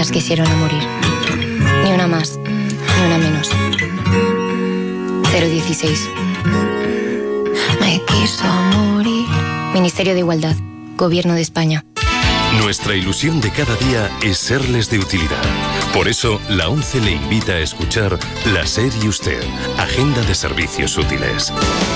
las quisieron a morir. Ni una más, ni una menos. 016. Me quiso morir. Ministerio de Igualdad, Gobierno de España. Nuestra ilusión de cada día es serles de utilidad. Por eso, la ONCE le invita a escuchar La SER y Usted, Agenda de Servicios Útiles.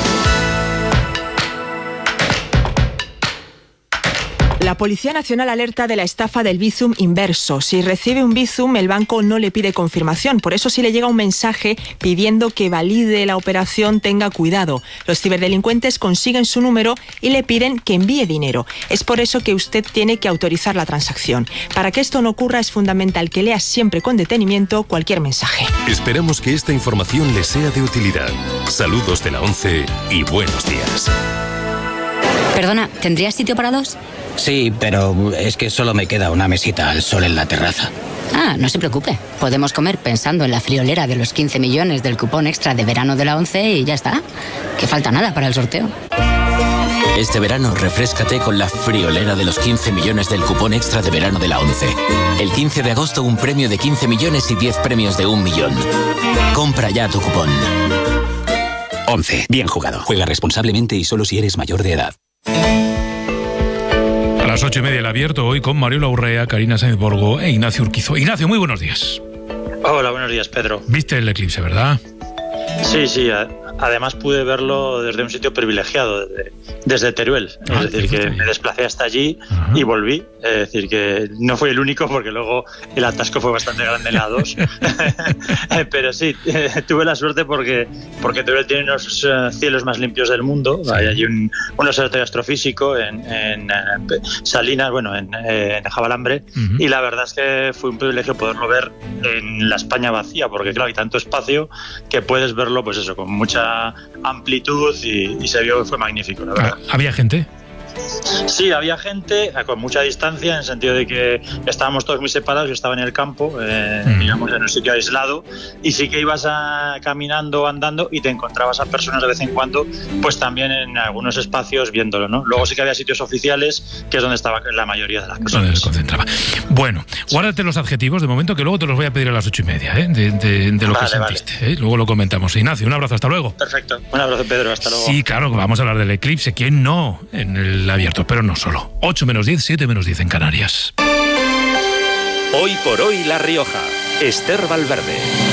La Policía Nacional alerta de la estafa del Bizum inverso. Si recibe un Bizum, el banco no le pide confirmación. Por eso, si le llega un mensaje pidiendo que valide la operación, tenga cuidado. Los ciberdelincuentes consiguen su número y le piden que envíe dinero. Es por eso que usted tiene que autorizar la transacción. Para que esto no ocurra, es fundamental que lea siempre con detenimiento cualquier mensaje. Esperamos que esta información le sea de utilidad. Saludos de la ONCE y buenos días. Perdona, ¿tendrías sitio para dos? Sí, pero es que solo me queda una mesita al sol en la terraza. Ah, no se preocupe. Podemos comer pensando en la friolera de los 15 millones del cupón extra de verano de la ONCE y ya está. Que falta nada para el sorteo. Este verano refréscate con la friolera de los 15 millones del cupón extra de verano de la ONCE. El 15 de agosto un premio de 15 millones y 10 premios de 1 millón. Compra ya tu cupón. ONCE, bien jugado. Juega responsablemente y solo si eres mayor de edad. A las 8:30 el abierto, hoy con Mariola Urrea, Karina Sáenz Borgo e Ignacio Urquizo. Ignacio, muy buenos días. Hola, buenos días, Pedro. ¿Viste el eclipse, verdad? Sí. Además pude verlo desde un sitio privilegiado, desde Teruel. Es decir, que me desplacé hasta allí y volví. Es decir, que no fui el único porque luego el atasco fue bastante grande en la 2. Pero sí, tuve la suerte porque Teruel tiene unos cielos más limpios del mundo. Sí. Hay allí un observatorio astrofísico en Salinas, en Jabalambre. Y la verdad es que fue un privilegio poderlo ver en la España vacía, porque claro, hay tanto espacio que puedes verlo, pues eso, con mucha amplitud y se vio que fue magnífico, la verdad. ¿Había gente? Sí, había gente con mucha distancia, en el sentido de que estábamos todos muy separados. Yo estaba en el campo, digamos, en un sitio aislado, y sí que ibas caminando, andando, y te encontrabas a personas de vez en cuando, pues también en algunos espacios viéndolo, ¿no? Luego sí que había sitios oficiales, que es donde estaba la mayoría de las personas. Donde se concentraba. Bueno, guárdate los adjetivos de momento, que luego te los voy a pedir a las 8:30, de lo que sentiste. Luego lo comentamos. Ignacio, un abrazo, hasta luego. Perfecto, un abrazo, Pedro, hasta luego. Sí, claro, vamos a hablar del eclipse. ¿Quién no? En el abierto, pero no solo. 8:10, 7:10 en Canarias. Hoy por hoy La Rioja. Esther Valverde.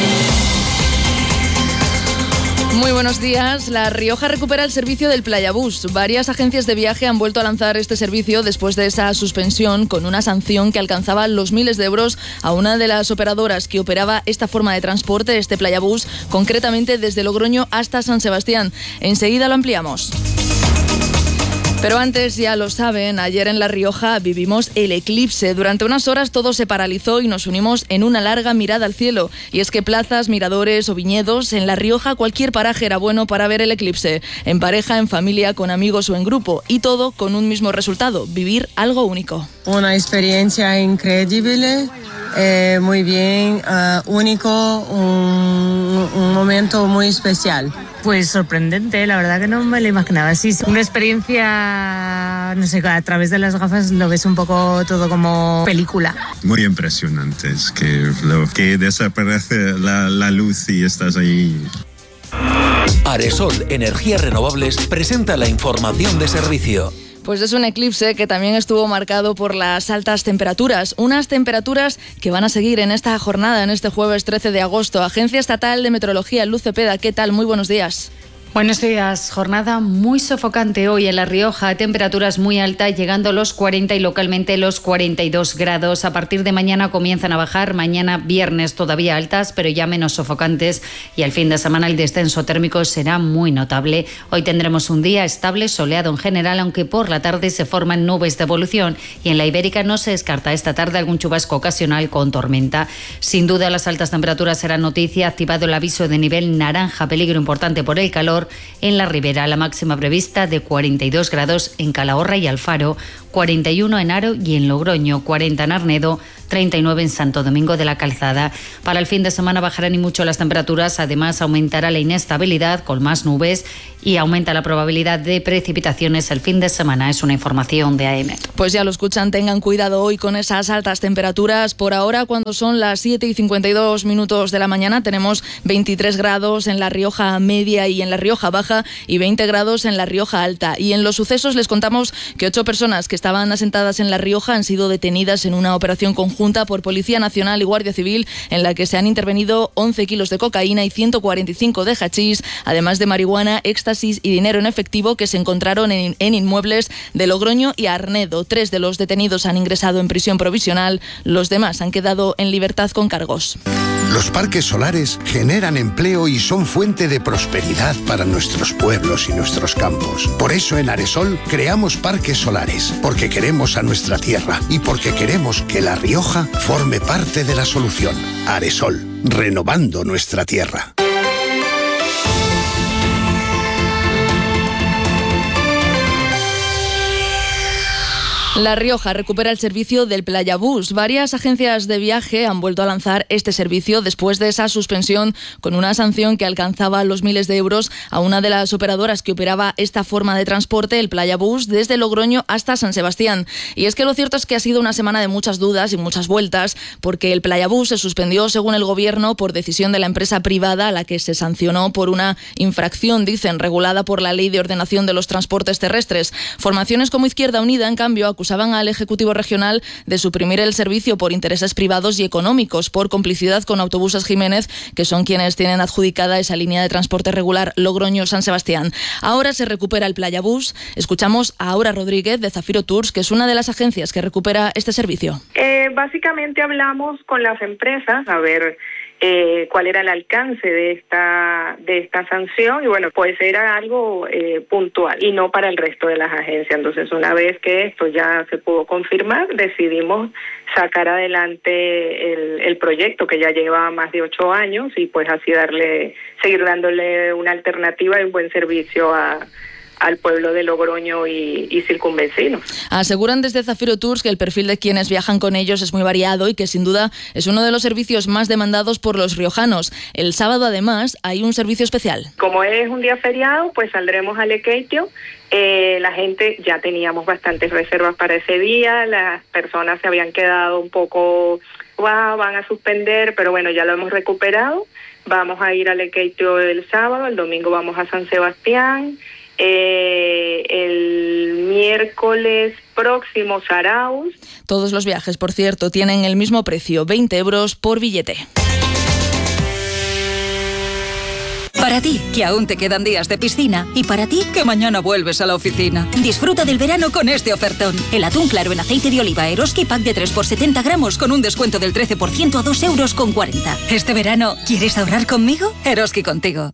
Muy buenos días. La Rioja recupera el servicio del Playabús. Varias agencias de viaje han vuelto a lanzar este servicio después de esa suspensión, con una sanción que alcanzaba los miles de euros a una de las operadoras que operaba esta forma de transporte, este Playabús, concretamente desde Logroño hasta San Sebastián. Enseguida lo ampliamos. Pero antes, ya lo saben, ayer en La Rioja vivimos el eclipse. Durante unas horas todo se paralizó y nos unimos en una larga mirada al cielo. Y es que plazas, miradores o viñedos, en La Rioja cualquier paraje era bueno para ver el eclipse. En pareja, en familia, con amigos o en grupo. Y todo con un mismo resultado, vivir algo único. Una experiencia increíble. Muy bien, único, un momento muy especial. Pues sorprendente, la verdad que no me lo imaginaba así. Una experiencia, no sé, a través de las gafas lo ves un poco todo como película. Muy impresionante, es que lo que desaparece la luz y estás ahí. Aresol Energías Renovables presenta la información de servicio. Pues es un eclipse que también estuvo marcado por las altas temperaturas, unas temperaturas que van a seguir en esta jornada, en este jueves 13 de agosto. Agencia Estatal de Meteorología, Luz Cepeda, ¿qué tal? Muy buenos días. Buenos días. Jornada muy sofocante hoy en La Rioja. Temperaturas muy altas, llegando a los 40 y localmente los 42 grados. A partir de mañana comienzan a bajar. Mañana viernes todavía altas, pero ya menos sofocantes. Y al fin de semana el descenso térmico será muy notable. Hoy tendremos un día estable, soleado en general, aunque por la tarde se forman nubes de evolución. Y en la Ibérica no se descarta esta tarde algún chubasco ocasional con tormenta. Sin duda las altas temperaturas serán noticia. Activado el aviso de nivel naranja, peligro importante por el calor. calor en la ribera. La máxima prevista de 42 grados en Calahorra y Alfaro, 41 en Haro y en Logroño, 40 en Arnedo, 39 en Santo Domingo de la Calzada. Para el fin de semana bajarán y mucho las temperaturas, además aumentará la inestabilidad con más nubes y aumenta la probabilidad de precipitaciones el fin de semana. Es una información de AEMET. Pues ya lo escuchan, tengan cuidado hoy con esas altas temperaturas. Por ahora, cuando son las 7:52 de la mañana, tenemos 23 grados en La Rioja Media y en La Rioja Baja y 20 grados en La Rioja Alta. Y en los sucesos les contamos que 8 personas que estaban asentadas en La Rioja han sido detenidas en una operación conjunta por Policía Nacional y Guardia Civil, en la que se han intervenido 11 kilos de cocaína y 145 de hachís, además de marihuana, éxtasis y dinero en efectivo que se encontraron en inmuebles de Logroño y Arnedo. 3 de los detenidos han ingresado en prisión provisional, los demás han quedado en libertad con cargos. Los parques solares generan empleo y son fuente de prosperidad para nuestros pueblos y nuestros campos. Por eso en Aresol creamos parques solares, porque queremos a nuestra tierra y porque queremos que La Rioja forme parte de la solución. Aresol, renovando nuestra tierra. La Rioja recupera el servicio del Playabús. Varias agencias de viaje han vuelto a lanzar este servicio después de esa suspensión con una sanción que alcanzaba los miles de euros a una de las operadoras que operaba esta forma de transporte, el Playabús, desde Logroño hasta San Sebastián. Y es que lo cierto es que ha sido una semana de muchas dudas y muchas vueltas, porque el Playabús se suspendió, según el Gobierno, por decisión de la empresa privada a la que se sancionó por una infracción, dicen, regulada por la Ley de Ordenación de los Transportes Terrestres. Formaciones como Izquierda Unida, en cambio, acusaban al Ejecutivo Regional de suprimir el servicio por intereses privados y económicos, por complicidad con Autobuses Jiménez, que son quienes tienen adjudicada esa línea de transporte regular Logroño-San Sebastián. Ahora se recupera el Playabús. Escuchamos a Aura Rodríguez de Zafiro Tours, que es una de las agencias que recupera este servicio. Básicamente hablamos con las empresas a ver cuál era el alcance de esta sanción, y bueno, pues era algo puntual y no para el resto de las agencias. Entonces, una vez que esto ya se pudo confirmar, decidimos sacar adelante el proyecto, que ya lleva más de 8 años, y pues así seguir dándole una alternativa y un buen servicio al pueblo de Logroño y circunvecinos. Aseguran desde Zafiro Tours que el perfil de quienes viajan con ellos es muy variado y que sin duda es uno de los servicios más demandados por los riojanos. El sábado, además, hay un servicio especial. Como es un día feriado, pues saldremos a Lequeitio. La gente, ya teníamos bastantes reservas para ese día, las personas se habían quedado un poco, van a suspender, pero bueno, ya lo hemos recuperado. Vamos a ir a Lequeitio el sábado, el domingo vamos a San Sebastián. El miércoles próximo Zarauz. Todos los viajes, por cierto, tienen el mismo precio, 20 euros por billete. Para ti, que aún te quedan días de piscina, y para ti, que mañana vuelves a la oficina. Disfruta del verano con este ofertón. El atún claro en aceite de oliva Eroski Pack de 3 por 70 gramos con un descuento del 13% a 2,40 €. Este verano, ¿quieres ahorrar conmigo? Eroski contigo.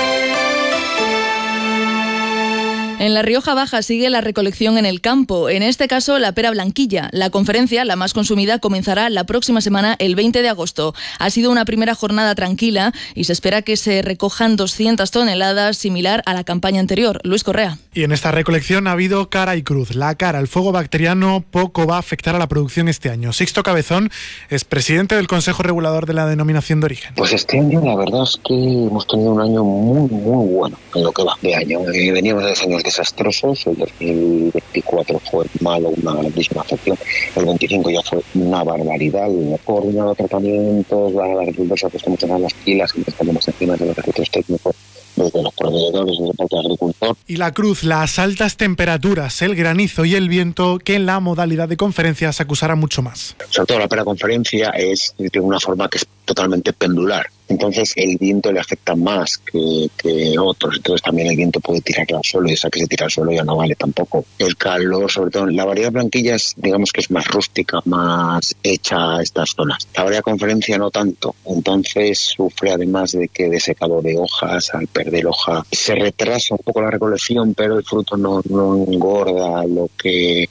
En La Rioja Baja sigue la recolección en el campo, en este caso la pera blanquilla. La conferencia, la más consumida, comenzará la próxima semana, el 20 de agosto. Ha sido una primera jornada tranquila y se espera que se recojan 200 toneladas, similar a la campaña anterior. Luis Correa. Y en esta recolección ha habido cara y cruz. La cara, el fuego bacteriano, poco va a afectar a la producción este año. Sixto Cabezón es presidente del Consejo Regulador de la Denominación de Origen. Pues este año la verdad es que hemos tenido un año muy, muy bueno en lo que va de año. Veníamos de 2 años desastrosos, el 2024 fue malo, una grandísima afección, el 25 ya fue una barbaridad, el coordinado de tratamientos, la agricultura que estamos en las pilas, que estamos encima de los recursos técnicos, desde los proveedores, desde el parte del agricultor. Y la cruz, las altas temperaturas, el granizo y el viento, que en la modalidad de conferencias acusará mucho más. Sobre todo la peraconferencia es de una forma que es totalmente pendular. Entonces el viento le afecta más que otros, entonces también el viento puede tirar al suelo y esa que se tira al suelo ya no vale tampoco. El calor, sobre todo la variedad blanquilla es, digamos que es más rústica, más hecha a estas zonas. La variedad conferencia no tanto, entonces sufre además de que de secado de hojas, al perder hoja se retrasa un poco la recolección, pero el fruto no engorda lo que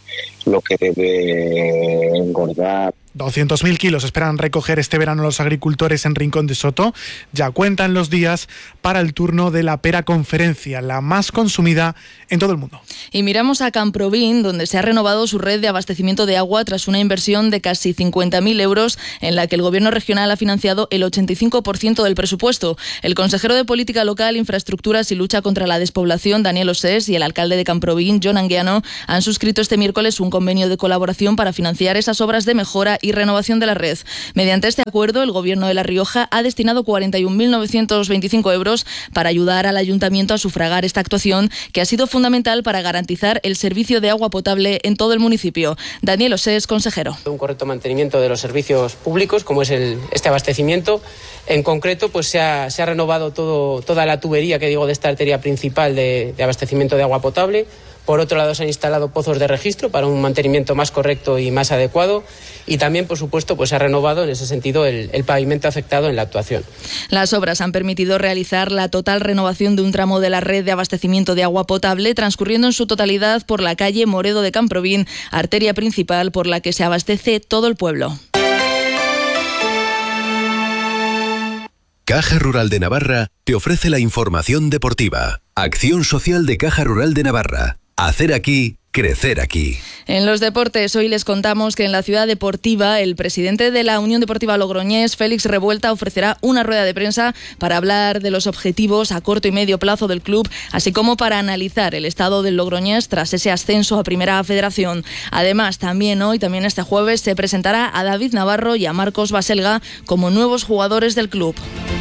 lo que debe engordar. 200.000 kilos esperan recoger este verano los agricultores en Rincón de Soto. Ya cuentan los días para el turno de la pera conferencia, la más consumida en todo el mundo. Y miramos a Camprovin, donde se ha renovado su red de abastecimiento de agua tras una inversión de casi 50.000 euros, en la que el Gobierno regional ha financiado el 85% del presupuesto. El consejero de Política Local, Infraestructuras y Lucha contra la Despoblación, Daniel Osés, y el alcalde de Camprovin, Jon Anguiano, han suscrito este miércoles un convenio de colaboración para financiar esas obras de mejora y renovación de la red. Mediante este acuerdo, el Gobierno de La Rioja ha destinado 41.925 euros para ayudar al Ayuntamiento a sufragar esta actuación, que ha sido fundamental para garantizar el servicio de agua potable en todo el municipio. Daniel Osés, consejero. Un correcto mantenimiento de los servicios públicos, como es este abastecimiento. En concreto, pues se ha renovado toda la tubería de esta arteria principal de abastecimiento de agua potable. Por otro lado, se han instalado pozos de registro para un mantenimiento más correcto y más adecuado. Y también, por supuesto, pues se ha renovado en ese sentido el pavimento afectado en la actuación. Las obras han permitido realizar la total renovación de un tramo de la red de abastecimiento de agua potable, transcurriendo en su totalidad por la calle Moredo de Camprovin, arteria principal por la que se abastece todo el pueblo. Caja Rural de Navarra te ofrece la información deportiva. Acción social de Caja Rural de Navarra. Hacer aquí, crecer aquí. En los deportes, hoy les contamos que en la ciudad deportiva, el presidente de la Unión Deportiva Logroñés, Félix Revuelta, ofrecerá una rueda de prensa para hablar de los objetivos a corto y medio plazo del club, así como para analizar el estado del Logroñés tras ese ascenso a Primera Federación. Además, también este jueves, se presentará a David Navarro y a Marcos Baselga como nuevos jugadores del club.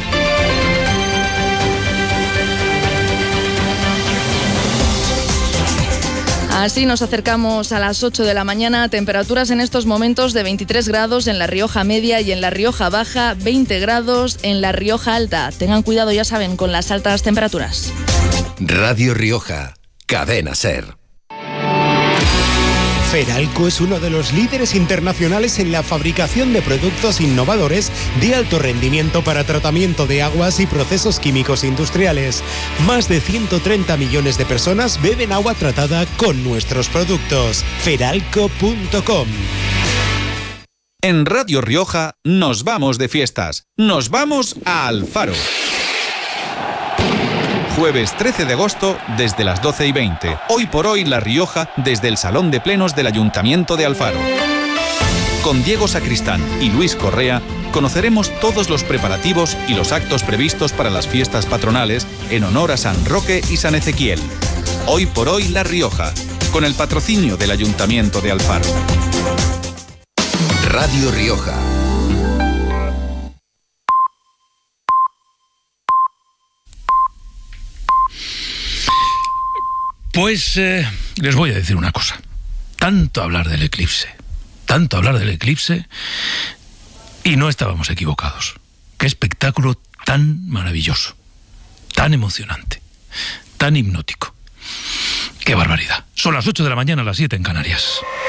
Así nos acercamos a las 8 de la mañana. Temperaturas en estos momentos de 23 grados en La Rioja Media y en La Rioja Baja, 20 grados en La Rioja Alta. Tengan cuidado, ya saben, con las altas temperaturas. Radio Rioja, Cadena SER. Feralco es uno de los líderes internacionales en la fabricación de productos innovadores de alto rendimiento para tratamiento de aguas y procesos químicos industriales. Más de 130 millones de personas beben agua tratada con nuestros productos. Feralco.com. En Radio Rioja nos vamos de fiestas. Nos vamos a Alfaro. Jueves 13 de agosto desde las 12:20. Hoy por hoy La Rioja desde el Salón de Plenos del Ayuntamiento de Alfaro. Con Diego Sacristán y Luis Correa conoceremos todos los preparativos y los actos previstos para las fiestas patronales en honor a San Roque y San Ezequiel. Hoy por hoy La Rioja, con el patrocinio del Ayuntamiento de Alfaro. Radio Rioja. Pues les voy a decir una cosa. Tanto hablar del eclipse y no estábamos equivocados. Qué espectáculo tan maravilloso, tan emocionante, tan hipnótico. Qué barbaridad. Son las 8 de la mañana, las 7 en Canarias.